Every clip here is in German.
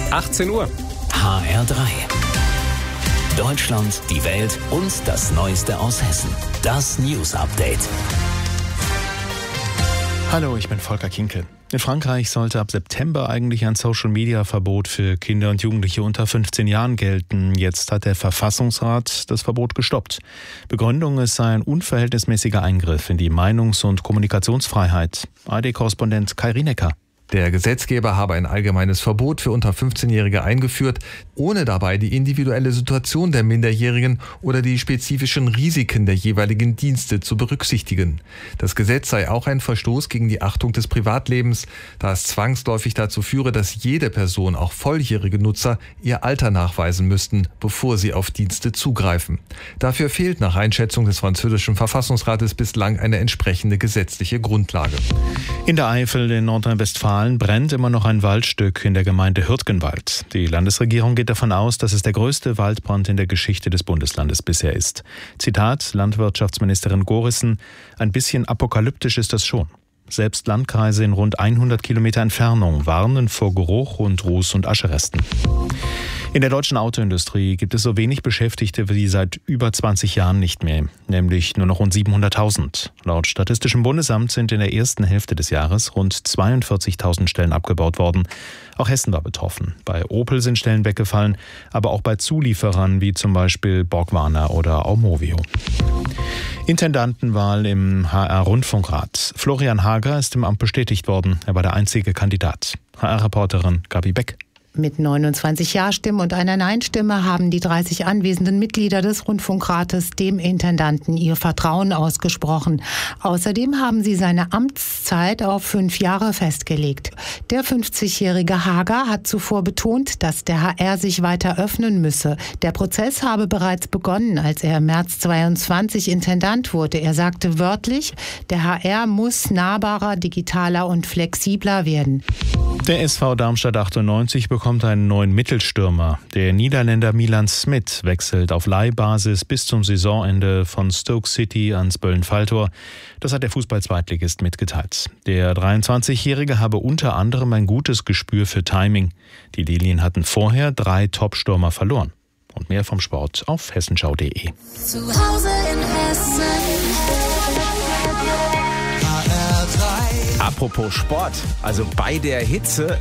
18 Uhr. HR3. Deutschland, die Welt und das Neueste aus Hessen. Das News Update. Hallo, ich bin Volker Kinkel. In Frankreich sollte ab September eigentlich ein Social-Media-Verbot für Kinder und Jugendliche unter 15 Jahren gelten. Jetzt hat der Verfassungsrat das Verbot gestoppt. Begründung, es sei ein unverhältnismäßiger Eingriff in die Meinungs- und Kommunikationsfreiheit. ARD-Korrespondent Kai Rienecker. Der Gesetzgeber habe ein allgemeines Verbot für unter 15-Jährige eingeführt, ohne dabei die individuelle Situation der Minderjährigen oder die spezifischen Risiken der jeweiligen Dienste zu berücksichtigen. Das Gesetz sei auch ein Verstoß gegen die Achtung des Privatlebens, da es zwangsläufig dazu führe, dass jede Person, auch volljährige Nutzer, ihr Alter nachweisen müssten, bevor sie auf Dienste zugreifen. Dafür fehlt nach Einschätzung des französischen Verfassungsrates bislang eine entsprechende gesetzliche Grundlage. In der Eifel in Nordrhein-Westfalen brennt immer noch ein Waldstück in der Gemeinde Hürtgenwald. Die Landesregierung geht davon aus, dass es der größte Waldbrand in der Geschichte des Bundeslandes bisher ist. Zitat Landwirtschaftsministerin Gorissen: Ein bisschen apokalyptisch ist das schon. Selbst Landkreise in rund 100 Kilometer Entfernung warnen vor Geruch und Ruß- und Ascheresten. In der deutschen Autoindustrie gibt es so wenig Beschäftigte wie seit über 20 Jahren nicht mehr, nämlich nur noch rund 700.000. Laut Statistischem Bundesamt sind in der ersten Hälfte des Jahres rund 42.000 Stellen abgebaut worden. Auch Hessen war betroffen. Bei Opel sind Stellen weggefallen, aber auch bei Zulieferern wie zum Beispiel Borgwarner oder Aumovio. Intendantenwahl im HR-Rundfunkrat. Florian Hager ist im Amt bestätigt worden. Er war der einzige Kandidat. HR-Reporterin Gabi Beck. Mit 29 Ja-Stimmen und einer Nein-Stimme haben die 30 anwesenden Mitglieder des Rundfunkrates dem Intendanten ihr Vertrauen ausgesprochen. Außerdem haben sie seine Amtszeit auf 5 Jahre festgelegt. Der 50-jährige Hager hat zuvor betont, dass der HR sich weiter öffnen müsse. Der Prozess habe bereits begonnen, als er im März 22 Intendant wurde. Er sagte wörtlich, der HR muss nahbarer, digitaler und flexibler werden. Der SV Darmstadt 98 bekommt einen neuen Mittelstürmer. Der Niederländer Milan Smit wechselt auf Leihbasis bis zum Saisonende von Stoke City ans Böllen-Falltor. Das hat der Fußball-Zweitligist mitgeteilt. Der 23-Jährige habe unter anderem ein gutes Gespür für Timing. Die Lilien hatten vorher 3 Top-Stürmer verloren. Und mehr vom Sport auf hessenschau.de. Zu Hause in Hessen. Apropos Sport, also bei der Hitze,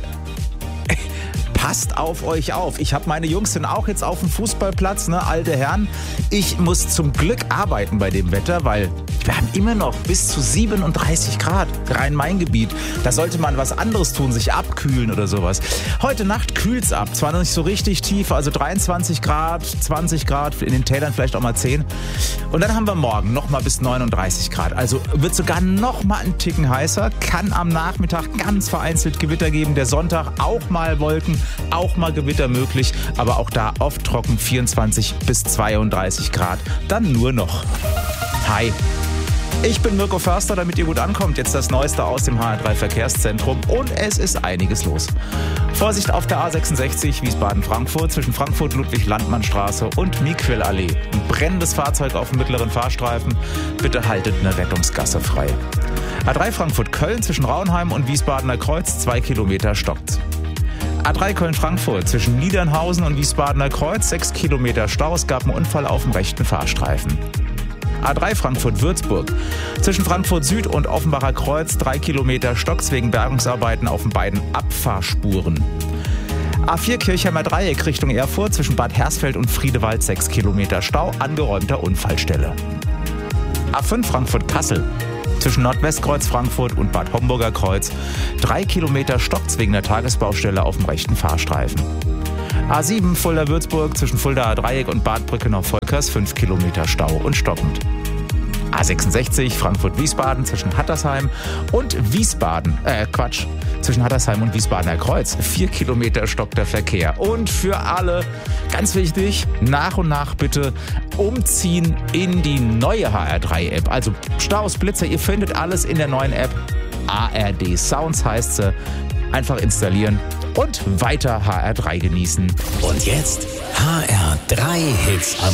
passt auf euch auf. Ich habe meine Jungs sind auch jetzt auf dem Fußballplatz, alte Herren. Ich muss zum Glück arbeiten bei dem Wetter, weil wir haben immer noch bis zu 37 Grad, Rhein-Main-Gebiet. Da sollte man was anderes tun, sich abkühlen oder sowas. Heute Nacht kühlt's ab, zwar noch nicht so richtig tief, also 23 Grad, 20 Grad, in den Tälern vielleicht auch mal 10. Und dann haben wir morgen nochmal bis 39 Grad. Also wird sogar nochmal einen Ticken heißer, kann am Nachmittag ganz vereinzelt Gewitter geben. Der Sonntag auch mal Wolken, auch mal Gewitter möglich, aber auch da oft trocken, 24 bis 32 Grad. Dann nur noch. Hi. Ich bin Mirko Förster, damit ihr gut ankommt. Jetzt das Neueste aus dem HR3 Verkehrszentrum und es ist einiges los. Vorsicht auf der A66 Wiesbaden-Frankfurt zwischen Frankfurt-Ludwig-Landmann-Straße und Miquel-Allee. Ein brennendes Fahrzeug auf dem mittleren Fahrstreifen. Bitte haltet eine Rettungsgasse frei. A3 Frankfurt-Köln zwischen Raunheim und Wiesbadener Kreuz 2 Kilometer stockt. A3 Köln-Frankfurt zwischen Niedernhausen und Wiesbadener Kreuz 6 Kilometer Stau. Es gab einen Unfall auf dem rechten Fahrstreifen. A3 Frankfurt-Würzburg. Zwischen Frankfurt Süd und Offenbacher Kreuz 3 Kilometer Stocks wegen Bergungsarbeiten auf den beiden Abfahrspuren. A4 Kirchheimer Dreieck Richtung Erfurt zwischen Bad Hersfeld und Friedewald 6 Kilometer Stau, angeräumter Unfallstelle. A5 Frankfurt-Kassel. Zwischen Nordwestkreuz Frankfurt und Bad Homburger Kreuz 3 Kilometer Stocks wegen der Tagesbaustelle auf dem rechten Fahrstreifen. A7 Fulda-Würzburg zwischen Fuldaer Dreieck und Bad Brückenau-Volkers 5 Kilometer Stau und stockend. A66 Frankfurt-Wiesbaden zwischen Hattersheim und zwischen Hattersheim und Wiesbadener Kreuz 4 Kilometer stockter Verkehr. Und für alle, ganz wichtig, nach und nach bitte umziehen in die neue HR3-App. Also Staus, Blitzer, ihr findet alles in der neuen App. ARD Sounds heißt sie. Einfach installieren und weiter HR3 genießen. Und jetzt HR3 Hits am